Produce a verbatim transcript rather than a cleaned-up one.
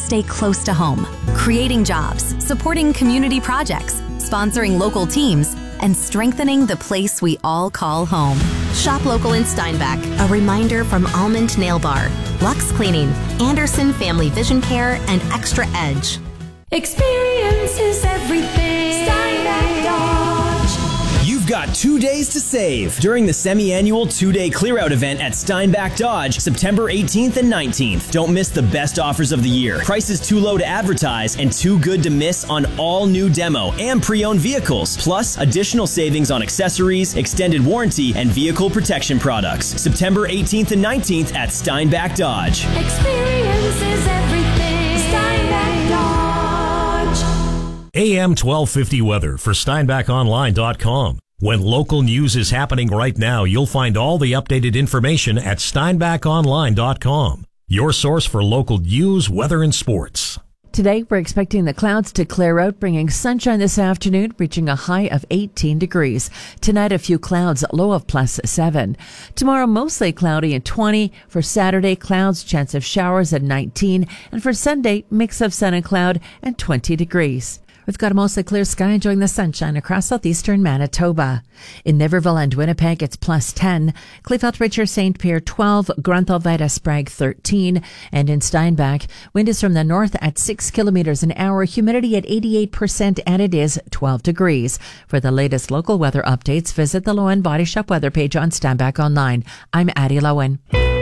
stay close to home, creating jobs, supporting community projects, sponsoring local teams, and strengthening the place we all call home. Shop local in Steinbach. A reminder from Almond Nail Bar, Lux Cleaning, Anderson Family Vision Care, and Extra Edge. Experience is everything. Steinbach Dodge. You've got two days to save during the semi-annual two-day clear-out event at Steinbach Dodge, September eighteenth and nineteenth. Don't miss the best offers of the year. Prices too low to advertise and too good to miss on all new demo and pre-owned vehicles. Plus, additional savings on accessories, extended warranty, and vehicle protection products. September eighteenth and nineteenth at Steinbach Dodge. Experience is everything. Steinbach Dodge. A M twelve fifty weather for Steinbach Online dot com. When local news is happening right now, you'll find all the updated information at Steinbach Online dot com. Your source for local news, weather, and sports. Today, we're expecting the clouds to clear out, bringing sunshine this afternoon, reaching a high of eighteen degrees. Tonight, a few clouds, low of plus seven. Tomorrow, mostly cloudy and twenty. For Saturday, clouds, chance of showers at nineteen. And for Sunday, mix of sun and cloud and twenty degrees. We've got a mostly clear sky enjoying the sunshine across southeastern Manitoba. In Niverville and Winnipeg, it's plus ten. Kleefeld, Richer, Saint Pierre, twelve. Grunthal, Vita, Sprague, thirteen. And in Steinbach, wind is from the north at six kilometers an hour, humidity at eighty-eight percent, and it is twelve degrees. For the latest local weather updates, visit the Lowen Body Shop weather page on Steinbach Online. I'm Addie Lowen.